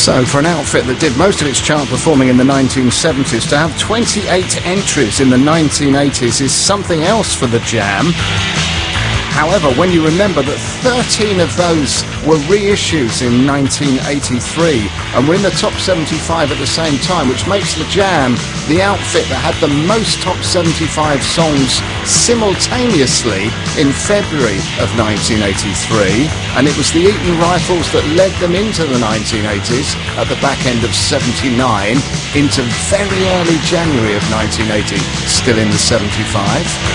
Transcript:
So for an outfit that did most of its chart performing in the 1970s, to have 28 entries in the 1980s is something else for the Jam. However, when you remember that 13 of those were reissues in 1983 and were in the top 75 at the same time, which makes the Jam the outfit that had the most top 75 songs simultaneously in February of 1983, and it was the Eton Rifles that led them into the 1980s at the back end of 79 into very early January of 1980, still in the 75.